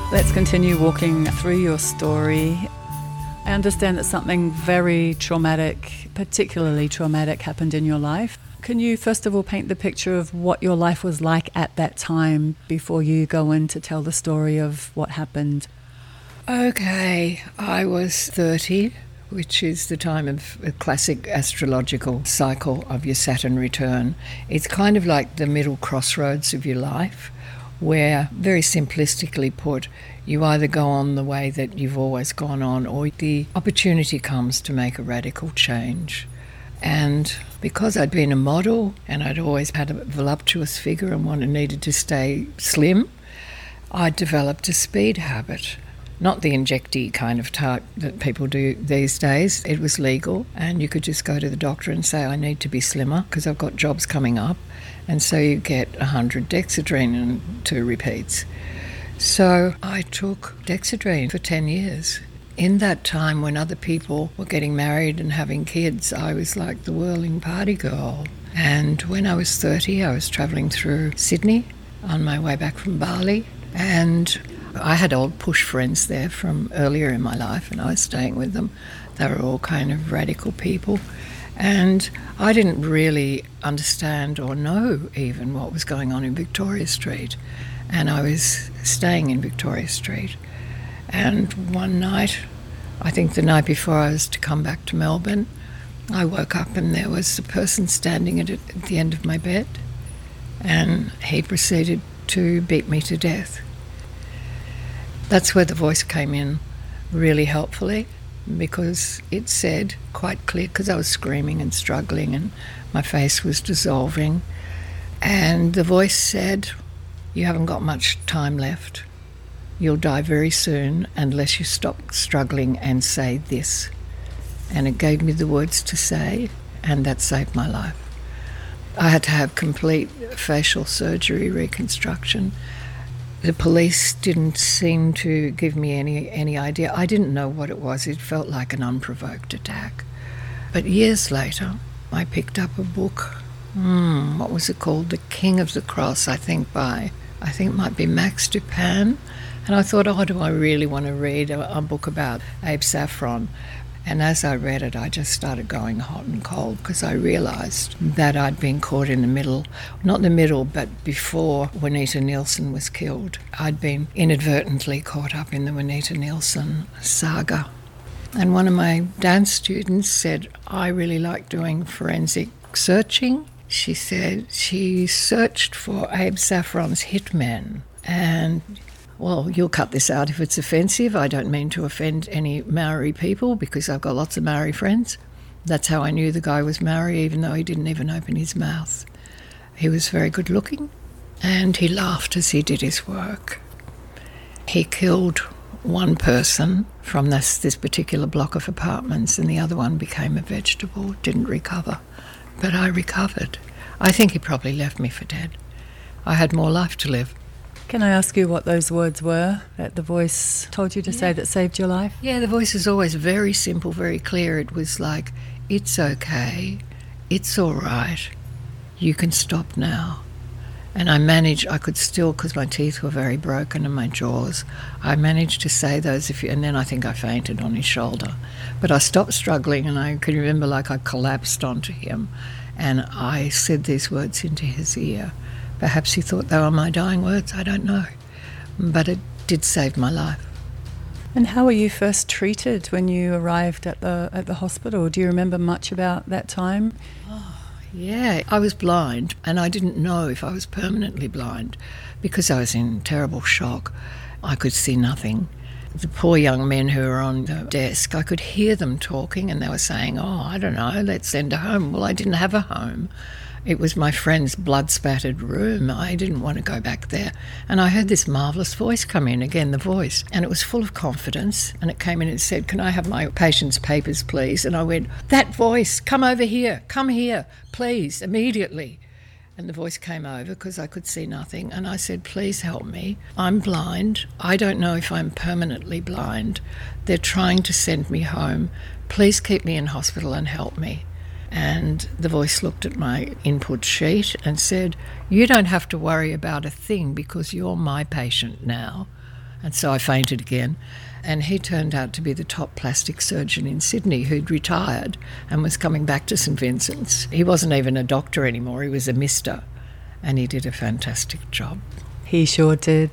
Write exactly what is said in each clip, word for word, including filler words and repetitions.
Let's continue walking through your story. I understand that something very traumatic, particularly traumatic, happened in your life. Can you first of all paint the picture of what your life was like at that time before you go in to tell the story of what happened? Okay, I was thirty, which is the time of a classic astrological cycle of your Saturn return. It's kind of like the middle crossroads of your life, where, very simplistically put, you either go on the way that you've always gone on, or the opportunity comes to make a radical change. And because I'd been a model and I'd always had a voluptuous figure and wanted needed to stay slim, I developed a speed habit. Not the injectee kind of type that people do these days. It was legal, and you could just go to the doctor and say, I need to be slimmer because I've got jobs coming up. And so you get one hundred Dexedrine and two repeats. So I took Dexedrine for ten years. In that time when other people were getting married and having kids, I was like the whirling party girl. And when I was thirty, I was travelling through Sydney on my way back from Bali, and I had old push friends there from earlier in my life, and I was staying with them. They were all kind of radical people. And I didn't really understand or know even what was going on in Victoria Street. And I was staying in Victoria Street. And one night, I think the night before I was to come back to Melbourne, I woke up and there was a person standing at, at the end of my bed. And he proceeded to beat me to death. That's where the voice came in really helpfully, because it said quite clear, because I was screaming and struggling and my face was dissolving, and the voice said, you haven't got much time left. You'll die very soon unless you stop struggling and say this. And it gave me the words to say, and that saved my life. I had to have complete facial surgery reconstruction. The police didn't seem to give me any any idea. I didn't know what it was. It felt like an unprovoked attack. But years later, I picked up a book. Hmm, what was it called? The King of the Cross, I think, by, I think it might be Max Dupin. And I thought, oh, do I really want to read a, a book about Abe Saffron? And as I read it, I just started going hot and cold, because I realised that I'd been caught in the middle, not the middle, but before Juanita Nielsen was killed. I'd been inadvertently caught up in the Juanita Nielsen saga. And one of my dance students said, I really like doing forensic searching. She said she searched for Abe Saffron's hitmen, and well, you'll cut this out if it's offensive. I don't mean to offend any Maori people, because I've got lots of Maori friends. That's how I knew the guy was Maori, even though he didn't even open his mouth. He was very good looking, and he laughed as he did his work. He killed one person from this, this particular block of apartments, and the other one became a vegetable, didn't recover. But I recovered. I think he probably left me for dead. I had more life to live. Can I ask you what those words were that the voice told you to yeah. say that saved your life? Yeah, the voice is always very simple, very clear. It was like, it's okay, it's all right, you can stop now. And I managed, I could still, because my teeth were very broken and my jaws, I managed to say those, if you, and then I think I fainted on his shoulder. But I stopped struggling, and I can remember like I collapsed onto him, and I said these words into his ear. Perhaps he thought they were my dying words, I don't know. But it did save my life. And how were you first treated when you arrived at the at the hospital? Do you remember much about that time? Oh, yeah, I was blind, and I didn't know if I was permanently blind because I was in terrible shock. I could see nothing. The poor young men who were on the desk, I could hear them talking, and they were saying, oh, I don't know, let's send her home. Well, I didn't have a home. It was my friend's blood-spattered room. I didn't want to go back there. And I heard this marvellous voice come in, again, the voice. And it was full of confidence. And it came in and said, can I have my patient's papers, please? And I went, that voice, come over here, come here, please, immediately. And the voice came over because I could see nothing. And I said, please help me. I'm blind. I don't know if I'm permanently blind. They're trying to send me home. Please keep me in hospital and help me. And the voice looked at my input sheet and said, you don't have to worry about a thing because you're my patient now. And so I fainted again. And he turned out to be the top plastic surgeon in Sydney who'd retired and was coming back to St Vincent's. He wasn't even a doctor anymore, he was a mister. And he did a fantastic job. He sure did.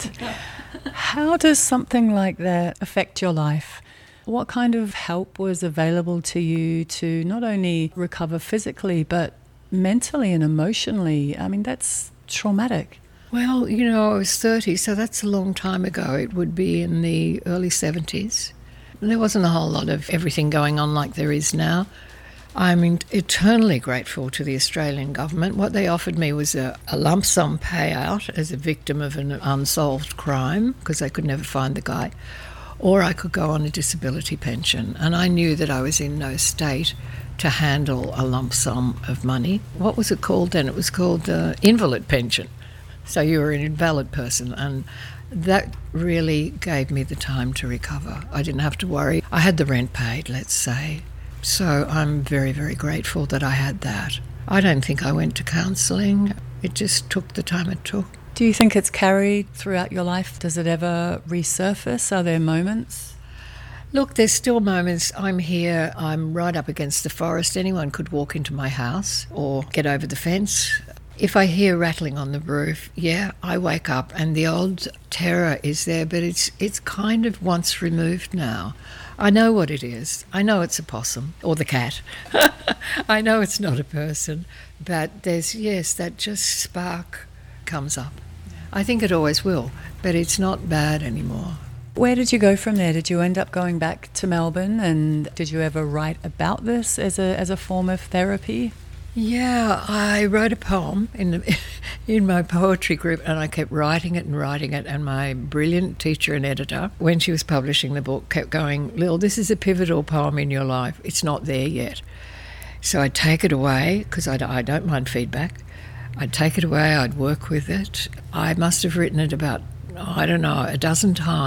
How does something like that affect your life? What kind of help was available to you to not only recover physically, but mentally and emotionally? I mean, that's traumatic. Well, you know, I was thirty, so that's a long time ago. It would be in the early seventies. There wasn't a whole lot of everything going on like there is now. I'm eternally grateful to the Australian government. What they offered me was a, a lump sum payout as a victim of an unsolved crime, because they could never find the guy, or I could go on a disability pension. And I knew that I was in no state to handle a lump sum of money. What was it called then? It was called the invalid pension. So you were an invalid person, and that really gave me the time to recover. I didn't have to worry. I had the rent paid, let's say. So I'm very, very grateful that I had that. I don't think I went to counselling. It just took the time it took. Do you think it's carried throughout your life? Does it ever resurface? Are there moments? Look, there's still moments. I'm here, I'm right up against the forest. Anyone could walk into my house or get over the fence. If I hear rattling on the roof, yeah, I wake up and the old terror is there, but it's it's kind of once removed now. I know what it is. I know it's a possum or the cat. I know it's not a person, but there's, yes, that just spark comes up. I think it always will, but it's not bad anymore. Where did you go from there? Did you end up going back to Melbourne, and did you ever write about this as a as a form of therapy? Yeah, I wrote a poem in the, in my poetry group, and I kept writing it and writing it, and my brilliant teacher and editor, when she was publishing the book, kept going, Lil, this is a pivotal poem in your life. It's not there yet. So I'd take it away, because I, I don't mind feedback. I'd take it away, I'd work with it. I must have written it about, I don't know, a dozen times.